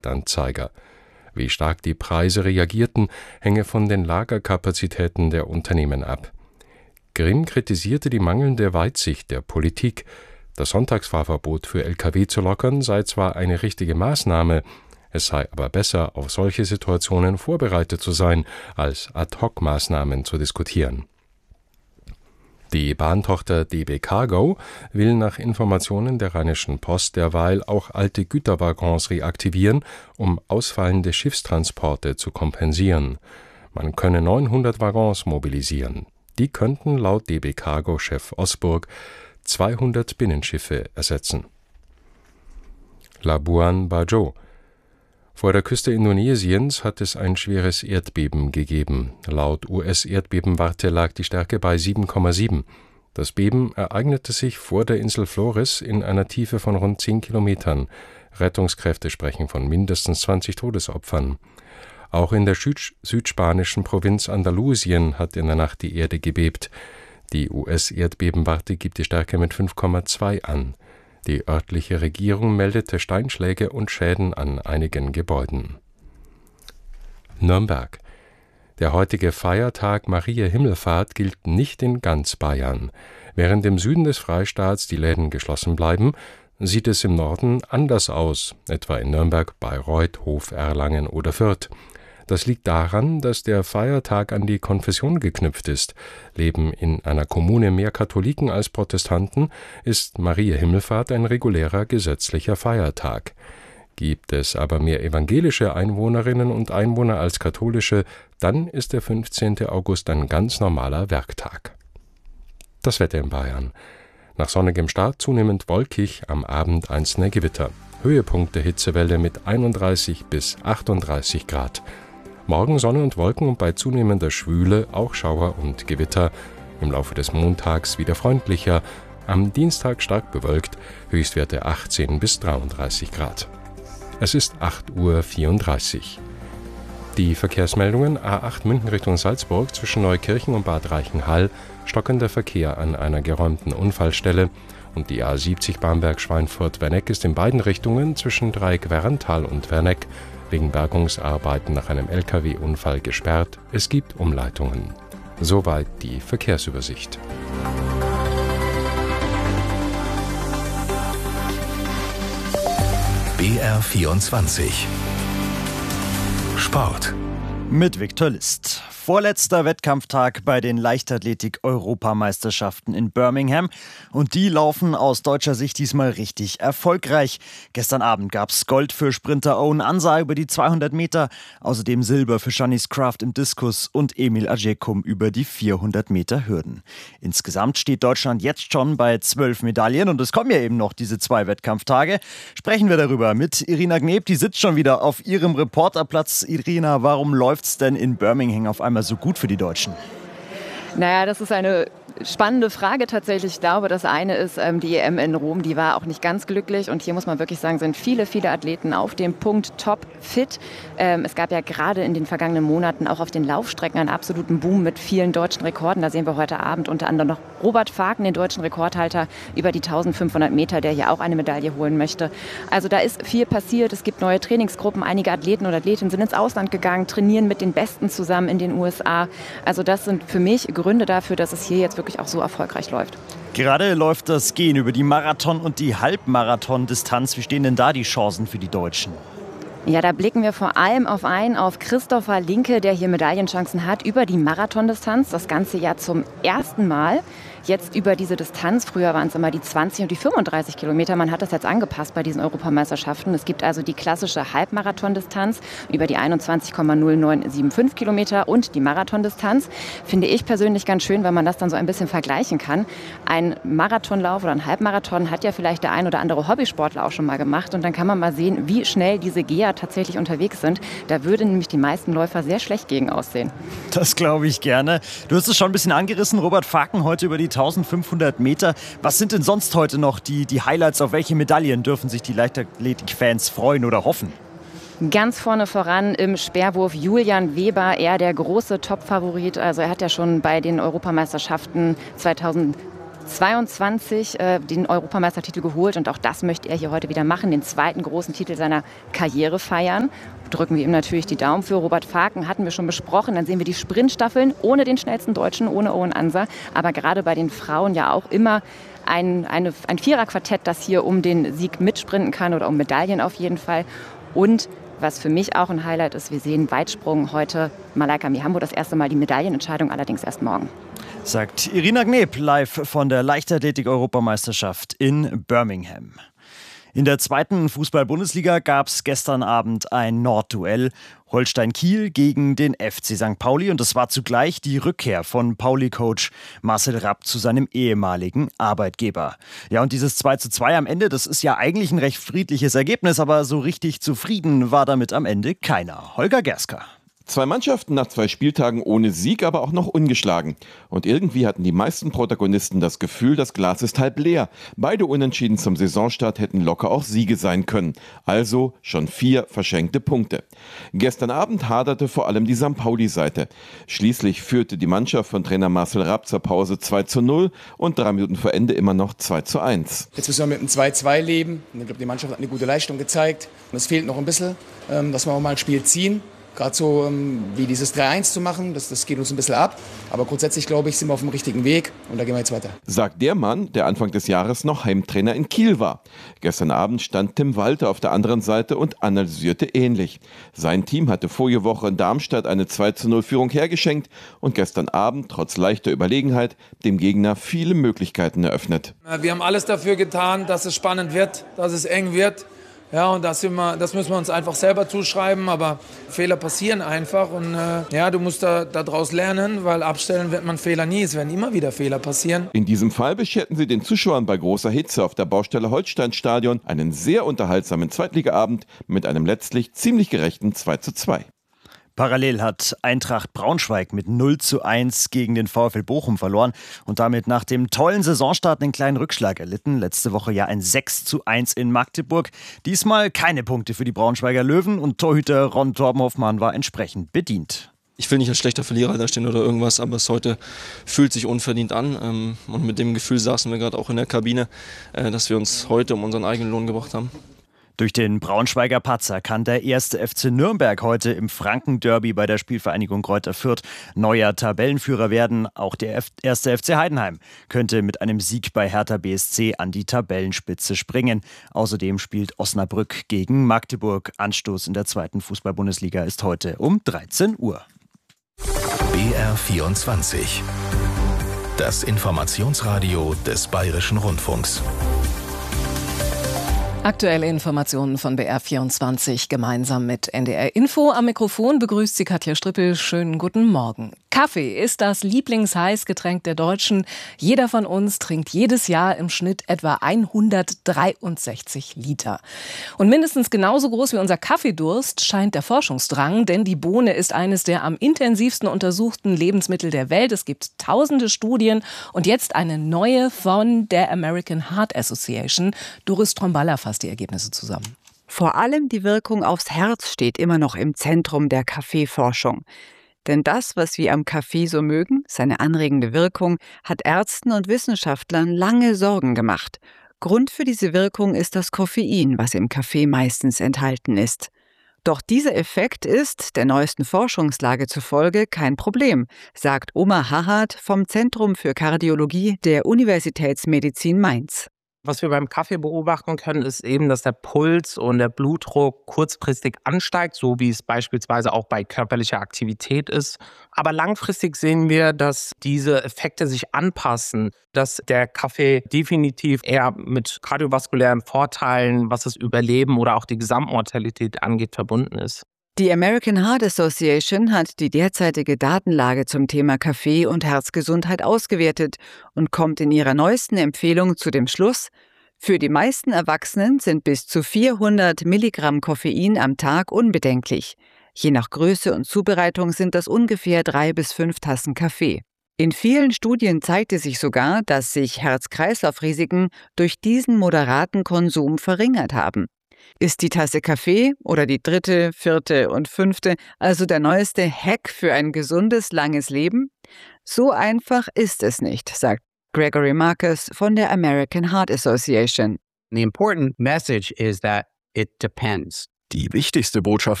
Marktanzeiger. Wie stark die Preise reagierten, hänge von den Lagerkapazitäten der Unternehmen ab. Grimm kritisierte die mangelnde Weitsicht der Politik. Das Sonntagsfahrverbot für Lkw zu lockern sei zwar eine richtige Maßnahme, es sei aber besser, auf solche Situationen vorbereitet zu sein, als Ad-hoc-Maßnahmen zu diskutieren. Die Bahntochter DB Cargo will nach Informationen der Rheinischen Post derweil auch alte Güterwaggons reaktivieren, um ausfallende Schiffstransporte zu kompensieren. Man könne 900 Waggons mobilisieren. Die könnten laut DB Cargo-Chef Osburg 200 Binnenschiffe ersetzen. Labuan Bajo. Vor der Küste Indonesiens hat es ein schweres Erdbeben gegeben. Laut US-Erdbebenwarte lag die Stärke bei 7,7. Das Beben ereignete sich vor der Insel Flores in einer Tiefe von rund 10 Kilometern. Rettungskräfte sprechen von mindestens 20 Todesopfern. Auch in der südspanischen Provinz Andalusien hat in der Nacht die Erde gebebt. Die US-Erdbebenwarte gibt die Stärke mit 5,2 an. Die örtliche Regierung meldete Steinschläge und Schäden an einigen Gebäuden. Nürnberg. Der heutige Feiertag Mariä Himmelfahrt gilt nicht in ganz Bayern. Während im Süden des Freistaats die Läden geschlossen bleiben, sieht es im Norden anders aus, etwa in Nürnberg, Bayreuth, Hof, Erlangen oder Fürth. Das liegt daran, dass der Feiertag an die Konfession geknüpft ist. Leben in einer Kommune mehr Katholiken als Protestanten, ist Mariä Himmelfahrt ein regulärer gesetzlicher Feiertag. Gibt es aber mehr evangelische Einwohnerinnen und Einwohner als katholische, dann ist der 15. August ein ganz normaler Werktag. Das Wetter in Bayern. Nach sonnigem Start zunehmend wolkig, am Abend einzelne Gewitter. Höhepunkt der Hitzewelle mit 31 bis 38 Grad. Morgen Sonne und Wolken und bei zunehmender Schwüle auch Schauer und Gewitter. Im Laufe des Montags wieder freundlicher. Am Dienstag stark bewölkt, Höchstwerte 18 bis 33 Grad. Es ist 8:34 Uhr. Die Verkehrsmeldungen: A8 München Richtung Salzburg zwischen Neukirchen und Bad Reichenhall, stockender Verkehr an einer geräumten Unfallstelle. Und die A70 Bamberg-Schweinfurt-Werneck ist in beiden Richtungen zwischen Dreieck-Werrental und Werneck wegen Bergungsarbeiten nach einem Lkw-Unfall gesperrt. Es gibt Umleitungen. Soweit die Verkehrsübersicht. BR24 Sport mit Viktor List. Vorletzter Wettkampftag bei den Leichtathletik-Europameisterschaften in Birmingham. Und die laufen aus deutscher Sicht diesmal richtig erfolgreich. Gestern Abend gab es Gold für Sprinter Owen Ansah über die 200 Meter. Außerdem Silber für Shanice Kraft im Diskus und Emil Ajekum über die 400 Meter Hürden. Insgesamt steht Deutschland jetzt schon bei 12 Medaillen. Und es kommen ja eben noch diese 2 Wettkampftage. Sprechen wir darüber mit Irina Gneb. Die sitzt schon wieder auf ihrem Reporterplatz. Irina, warum läuft's denn in Birmingham auf einmal so gut für die Deutschen? Naja, das ist eine spannende Frage tatsächlich. Ich glaube, das eine ist die EM in Rom, die war auch nicht ganz glücklich. Und hier muss man wirklich sagen, sind viele Athleten auf dem Punkt top fit. Es gab ja gerade in den vergangenen Monaten auch auf den Laufstrecken einen absoluten Boom mit vielen deutschen Rekorden. Da sehen wir heute Abend unter anderem noch Robert Faken, den deutschen Rekordhalter, über die 1500 Meter, der hier auch eine Medaille holen möchte. Also da ist viel passiert. Es gibt neue Trainingsgruppen. Einige Athleten und Athletinnen sind ins Ausland gegangen, trainieren mit den Besten zusammen in den USA. Also das sind für mich Gründe dafür, dass es hier jetzt wirklich auch so erfolgreich läuft. Gerade läuft das Gehen über die Marathon- und die Halbmarathon-Distanz. Wie stehen denn da die Chancen für die Deutschen? Ja, da blicken wir vor allem auf Christopher Linke, der hier Medaillenchancen hat über die Marathondistanz. Das Ganze ja zum ersten Mal. Jetzt über diese Distanz. Früher waren es immer die 20 und die 35 Kilometer. Man hat das jetzt angepasst bei diesen Europameisterschaften. Es gibt also die klassische Halbmarathondistanz über die 21,0975 Kilometer und die Marathondistanz. Finde ich persönlich ganz schön, weil man das dann so ein bisschen vergleichen kann. Ein Marathonlauf oder ein Halbmarathon hat ja vielleicht der ein oder andere Hobbysportler auch schon mal gemacht. Und dann kann man mal sehen, wie schnell diese Geher tatsächlich unterwegs sind. Da würden nämlich die meisten Läufer sehr schlecht gegen aussehen. Das glaube ich gerne. Du hast es schon ein bisschen angerissen. Robert Faken heute über die 1500 Meter. Was sind denn sonst heute noch die Highlights? Auf welche Medaillen dürfen sich die Leichtathletik-Fans freuen oder hoffen? Ganz vorne voran im Speerwurf Julian Weber, er der große Top-Favorit. Also er hat ja schon bei den Europameisterschaften 22 den Europameistertitel geholt und auch das möchte er hier heute wieder machen, den zweiten großen Titel seiner Karriere feiern. Drücken wir ihm natürlich die Daumen für. Robert Faken hatten wir schon besprochen. Dann sehen wir die Sprintstaffeln ohne den schnellsten Deutschen, ohne Owen Ansa. Aber gerade bei den Frauen ja auch immer ein Viererquartett, das hier um den Sieg mitsprinten kann oder um Medaillen auf jeden Fall. Und was für mich auch ein Highlight ist, wir sehen Weitsprung heute. Malaika Mihambo das erste Mal, die Medaillenentscheidung allerdings erst morgen. Sagt Irina Gneb live von der Leichtathletik-Europameisterschaft in Birmingham. In der zweiten Fußball-Bundesliga gab es gestern Abend ein Nordduell. Holstein-Kiel gegen den FC St. Pauli. Und es war zugleich die Rückkehr von Pauli-Coach Marcel Rapp zu seinem ehemaligen Arbeitgeber. Ja, und dieses 2:2 am Ende, das ist ja eigentlich ein recht friedliches Ergebnis, aber so richtig zufrieden war damit am Ende keiner. Holger Gerska. Zwei Mannschaften nach 2 Spieltagen ohne Sieg, aber auch noch ungeschlagen. Und irgendwie hatten die meisten Protagonisten das Gefühl, das Glas ist halb leer. Beide Unentschieden zum Saisonstart hätten locker auch Siege sein können. Also schon 4 verschenkte Punkte. Gestern Abend haderte vor allem die St. Pauli-Seite. Schließlich führte die Mannschaft von Trainer Marcel Rapp zur Pause 2:0 und 3 Minuten vor Ende immer noch 2:1. Jetzt müssen wir mit einem 2:2 leben. Ich glaube, die Mannschaft hat eine gute Leistung gezeigt. Und es fehlt noch ein bisschen, dass wir auch mal ein Spiel ziehen. Gerade so wie dieses 3:1 zu machen, das geht uns ein bisschen ab. Aber grundsätzlich, glaube ich, sind wir auf dem richtigen Weg und da gehen wir jetzt weiter. Sagt der Mann, der Anfang des Jahres noch Heimtrainer in Kiel war. Gestern Abend stand Tim Walter auf der anderen Seite und analysierte ähnlich. Sein Team hatte vorige Woche in Darmstadt eine 2:0-Führung hergeschenkt und gestern Abend, trotz leichter Überlegenheit, dem Gegner viele Möglichkeiten eröffnet. Wir haben alles dafür getan, dass es spannend wird, dass es eng wird. Ja, und das müssen wir uns einfach selber zuschreiben, aber Fehler passieren einfach und du musst da draus lernen, weil abstellen wird man Fehler nie, es werden immer wieder Fehler passieren. In diesem Fall bescherten sie den Zuschauern bei großer Hitze auf der Baustelle Holstein-Stadion einen sehr unterhaltsamen Zweitligaabend mit einem letztlich ziemlich gerechten 2:2. Parallel hat Eintracht Braunschweig mit 0:1 gegen den VfL Bochum verloren und damit nach dem tollen Saisonstart einen kleinen Rückschlag erlitten. Letzte Woche ja ein 6:1 in Magdeburg. Diesmal keine Punkte für die Braunschweiger Löwen und Torhüter Ron Torbenhoffmann war entsprechend bedient. Ich will nicht als schlechter Verlierer da stehen oder irgendwas, aber es heute fühlt sich unverdient an. Und mit dem Gefühl saßen wir gerade auch in der Kabine, dass wir uns heute um unseren eigenen Lohn gebracht haben. Durch den Braunschweiger Patzer kann der 1. FC Nürnberg heute im Franken-Derby bei der Spielvereinigung Greuther Fürth neuer Tabellenführer werden. Auch der 1. FC Heidenheim könnte mit einem Sieg bei Hertha BSC an die Tabellenspitze springen. Außerdem spielt Osnabrück gegen Magdeburg. Anstoß in der zweiten Fußball-Bundesliga ist heute um 13 Uhr. BR24. Das Informationsradio des Bayerischen Rundfunks. Aktuelle Informationen von BR24 gemeinsam mit NDR Info. Am Mikrofon begrüßt sie Katja Strippel. Schönen guten Morgen. Kaffee ist das Lieblingsheißgetränk der Deutschen. Jeder von uns trinkt jedes Jahr im Schnitt etwa 163 Liter. Und mindestens genauso groß wie unser Kaffeedurst scheint der Forschungsdrang, denn die Bohne ist eines der am intensivsten untersuchten Lebensmittel der Welt. Es gibt tausende Studien und jetzt eine neue von der American Heart Association. Doris Tromballa fasst die Ergebnisse zusammen. Vor allem die Wirkung aufs Herz steht immer noch im Zentrum der Kaffeeforschung. Denn das, was wir am Kaffee so mögen, seine anregende Wirkung, hat Ärzten und Wissenschaftlern lange Sorgen gemacht. Grund für diese Wirkung ist das Koffein, was im Kaffee meistens enthalten ist. Doch dieser Effekt ist, der neuesten Forschungslage zufolge, kein Problem, sagt Omar Hahad vom Zentrum für Kardiologie der Universitätsmedizin Mainz. Was wir beim Kaffee beobachten können, ist eben, dass der Puls und der Blutdruck kurzfristig ansteigt, so wie es beispielsweise auch bei körperlicher Aktivität ist. Aber langfristig sehen wir, dass diese Effekte sich anpassen, dass der Kaffee definitiv eher mit kardiovaskulären Vorteilen, was das Überleben oder auch die Gesamtmortalität angeht, verbunden ist. Die American Heart Association hat die derzeitige Datenlage zum Thema Kaffee und Herzgesundheit ausgewertet und kommt in ihrer neuesten Empfehlung zu dem Schluss: Für die meisten Erwachsenen sind bis zu 400 Milligramm Koffein am Tag unbedenklich. Je nach Größe und Zubereitung sind das ungefähr 3 bis 5 Tassen Kaffee. In vielen Studien zeigte sich sogar, dass sich Herz-Kreislauf-Risiken durch diesen moderaten Konsum verringert haben. Ist die Tasse Kaffee oder die 3., 4. und 5. also der neueste Hack für ein gesundes, langes Leben? So einfach ist es nicht, sagt Gregory Marcus von der American Heart Association. The important message is that it depends. Die wichtigste Botschaft